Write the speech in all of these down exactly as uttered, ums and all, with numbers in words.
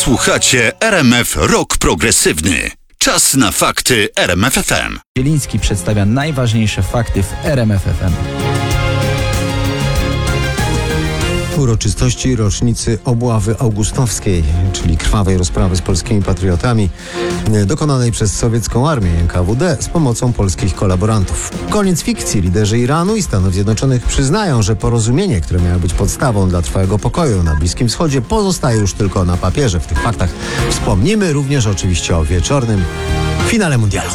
Słuchacie R M F Rock Progresywny. Czas na fakty R M F F M. Zieliński przedstawia najważniejsze fakty w R M F F M. Uroczystości rocznicy obławy augustowskiej, czyli krwawej rozprawy z polskimi patriotami, dokonanej przez sowiecką armię N K W D z pomocą polskich kolaborantów. Koniec fikcji. Liderzy Iranu i Stanów Zjednoczonych przyznają, że porozumienie, które miało być podstawą dla trwałego pokoju na Bliskim Wschodzie, pozostaje już tylko na papierze. W tych faktach wspomnimy również oczywiście o wieczornym finale mundialu.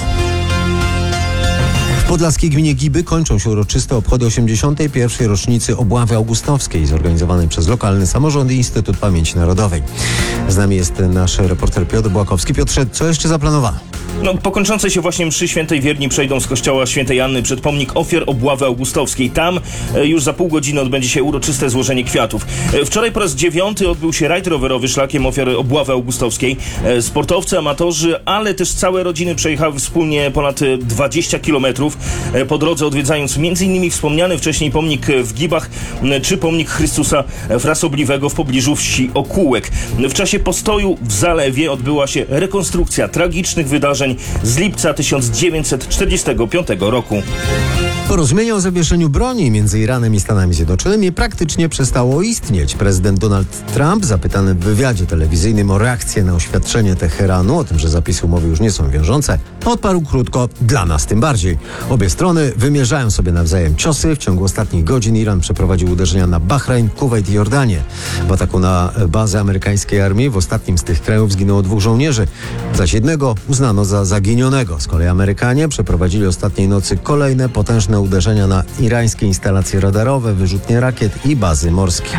W podlaskiej gminie Giby kończą się uroczyste obchody osiemdziesiątej pierwszej rocznicy obławy augustowskiej zorganizowanej przez lokalny samorząd i Instytut Pamięci Narodowej. Z nami jest nasz reporter Piotr Błakowski. Piotrze, co jeszcze zaplanowano? No, po kończącej się właśnie mszy świętej wierni przejdą z kościoła świętej Anny przed pomnik ofiar obławy augustowskiej. Tam e, już za pół godziny odbędzie się uroczyste złożenie kwiatów. E, wczoraj po raz dziewiąty odbył się rajd rowerowy szlakiem ofiar obławy augustowskiej. E, sportowcy, amatorzy, ale też całe rodziny przejechały wspólnie ponad dwadzieścia kilometrów. E, po drodze odwiedzając m.in. wspomniany wcześniej pomnik w Gibach e, czy pomnik Chrystusa Frasobliwego w pobliżu wsi Okułek. W czasie postoju w zalewie odbyła się rekonstrukcja tragicznych wydarzeń z lipca tysiąc dziewięćset czterdziestego piątego roku. Porozumienie o zawieszeniu broni między Iranem i Stanami Zjednoczonymi praktycznie przestało istnieć. Prezydent Donald Trump, zapytany w wywiadzie telewizyjnym o reakcję na oświadczenie Teheranu, o tym, że zapisy umowy już nie są wiążące, odparł krótko: dla nas tym bardziej. Obie strony wymierzają sobie nawzajem ciosy. W ciągu ostatnich godzin Iran przeprowadził uderzenia na Bahrajn, Kuwejt i Jordanię. W ataku na bazę amerykańskiej armii w ostatnim z tych krajów zginęło dwóch żołnierzy, zaś jednego uznano za zaginionego. Z kolei Amerykanie przeprowadzili ostatniej nocy kolejne potężne uderzenia na irańskie instalacje radarowe, wyrzutnie rakiet i bazy morskie.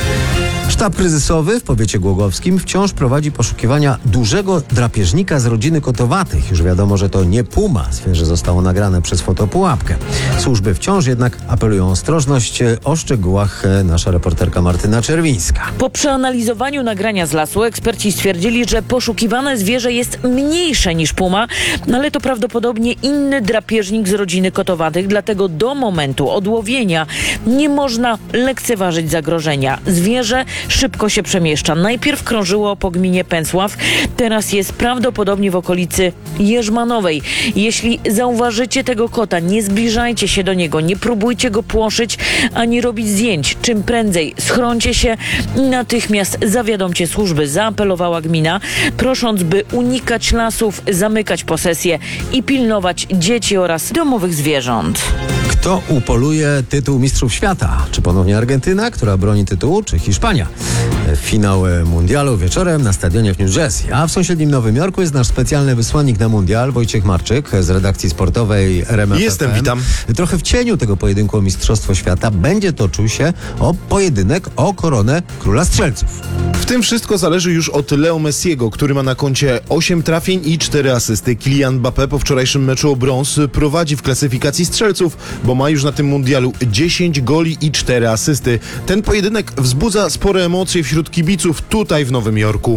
Sztab kryzysowy w powiecie głogowskim wciąż prowadzi poszukiwania dużego drapieżnika z rodziny kotowatych. Już wiadomo, że to nie puma. Zwierzę zostało nagrane przez fotopułapkę. Służby wciąż jednak apelują o ostrożność. O szczegółach nasza reporterka Martyna Czerwińska. Po przeanalizowaniu nagrania z lasu eksperci stwierdzili, że poszukiwane zwierzę jest mniejsze niż puma, ale to prawdopodobnie inny drapieżnik z rodziny kotowatych, dlatego do momentu odłowienia nie można lekceważyć zagrożenia. Zwierzę szybko się przemieszcza. Najpierw krążyło po gminie Pęsław, teraz jest prawdopodobnie w okolicy Jerzmanowej. Jeśli zauważycie tego kota, nie zbliżajcie się do niego, nie próbujcie go płoszyć ani robić zdjęć. Czym prędzej schrońcie się i natychmiast zawiadomcie służby, zaapelowała gmina, prosząc, by unikać lasów, zamykać posesje i pilnować dzieci oraz domowych zwierząt. Kto upoluje tytuł Mistrzów Świata? Czy ponownie Argentyna, która broni tytułu, czy Hiszpania? Finał mundialu wieczorem na stadionie w New Jersey. A w sąsiednim Nowym Jorku jest nasz specjalny wysłannik na mundial, Wojciech Marczyk z redakcji sportowej R M F F M. Jestem, witam. Trochę w cieniu tego pojedynku o Mistrzostwo Świata będzie toczył się o pojedynek o koronę Króla Strzelców. W tym wszystko zależy już od Leo Messiego, który ma na koncie osiem trafień i cztery asysty. Kylian Mbappé po wczorajszym meczu o brąz prowadzi w klasyfikacji strzelców, bo ma już na tym mundialu dziesięć goli i cztery asysty. Ten pojedynek wzbudza spore emocje wśród kibiców tutaj w Nowym Jorku.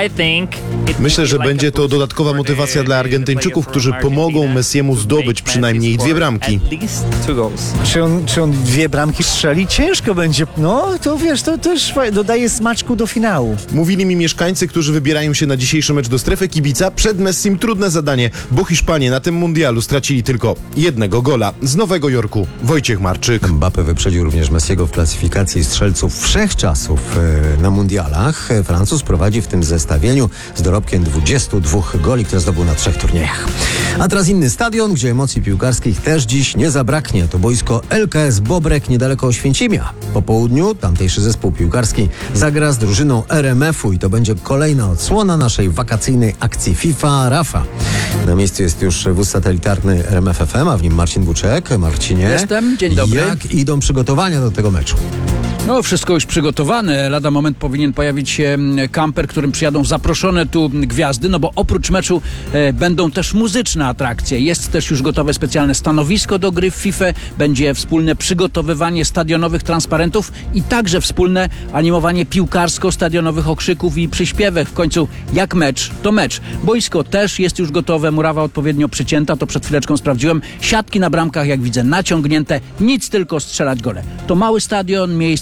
Myślę, że będzie to dodatkowa motywacja dla Argentyńczyków, którzy pomogą Messiemu zdobyć przynajmniej dwie bramki. Czy on, czy on dwie bramki strzeli? Ciężko będzie. No, to wiesz, to też dodaje smaczku do finału. Mówili mi mieszkańcy, którzy wybierają się na dzisiejszy mecz do strefy kibica. Przed Messim trudne zadanie, bo Hiszpanie na tym mundialu stracili tylko jednego gola. Z Nowego Jorku Wojciech Marczyk. Mbappé wyprzedził również Messiego w klasyfikacji strzelców wszechczasów na mundialach. Francuz prowadzi w tym zestawieniu z dorobkiem dwudziestu dwóch goli, które zdobył na trzech turniejach. A teraz inny stadion, gdzie emocji piłkarskich też dziś nie zabraknie. To boisko L K S Bobrek niedaleko Oświęcimia. Po południu tamtejszy zespół piłkarski zagra z drużyną R M F u i to będzie kolejna odsłona naszej wakacyjnej akcji FIFA Rafa. Na miejscu jest już wóz satelitarny R M F F M, a w nim Marcin Buczek. Marcinie, Jestem, dzień dobry. Jak idą przygotowania do tego meczu? No, wszystko już przygotowane. Lada moment powinien pojawić się kamper, którym przyjadą zaproszone tu gwiazdy, no bo oprócz meczu e, będą też muzyczne atrakcje. Jest też już gotowe specjalne stanowisko do gry w FIFA. Będzie wspólne przygotowywanie stadionowych transparentów i także wspólne animowanie piłkarsko-stadionowych okrzyków i przyśpiewek. W końcu jak mecz, to mecz. Boisko też jest już gotowe, murawa odpowiednio przycięta, to przed chwileczką sprawdziłem. Siatki na bramkach, jak widzę, naciągnięte. Nic, tylko strzelać gole. To mały stadion, miejsce